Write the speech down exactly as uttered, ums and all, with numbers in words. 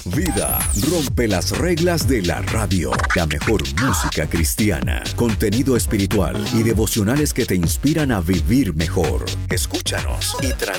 Vida rompe las reglas de la radio. La mejor música cristiana, contenido espiritual y devocionales que te inspiran a vivir mejor. Escúchanos y